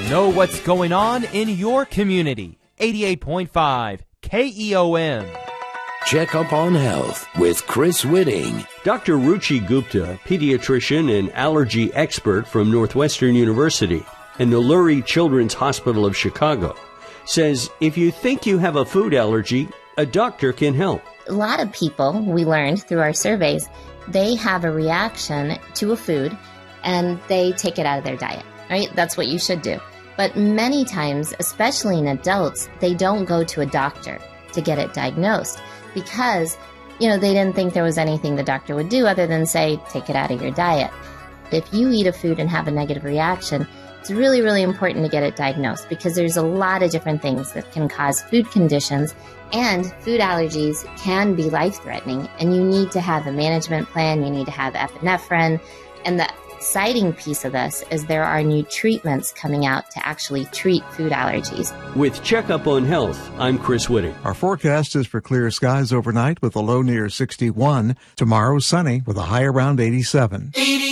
Know what's going on in your community. 88.5 KEOM. Check Up on Health with Chris Whitting. Dr. Ruchi Gupta, pediatrician and allergy expert from Northwestern University and the Lurie Children's Hospital of Chicago, says if you think you have a food allergy, a doctor can help. A lot of people, we learned through our surveys, they have a reaction to a food and they take it out of their diet, right? That's what you should do. But many times, especially in adults, they don't go to a doctor to get it diagnosed because, they didn't think there was anything the doctor would do other than say, take it out of your diet. If you eat a food and have a negative reaction, it's really, really important to get it diagnosed because there's a lot of different things that can cause food conditions, and food allergies can be life-threatening, and you need to have a management plan. You need to have epinephrine. And the exciting piece of this is there are new treatments coming out to actually treat food allergies. With Checkup on Health, I'm Chris Whitting. Our forecast is for clear skies overnight with a low near 61. Tomorrow, sunny with a high around 87.